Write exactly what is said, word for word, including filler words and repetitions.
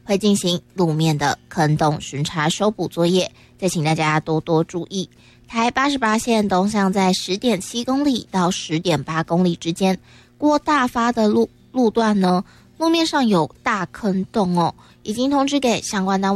会进行路面的坑洞巡查修补作业，再请大家多多注意。台八十八线东向在 十点七公里到 十点八公里之间，过大发的路路段呢，路面上有大坑洞哦，已经通知给相关单位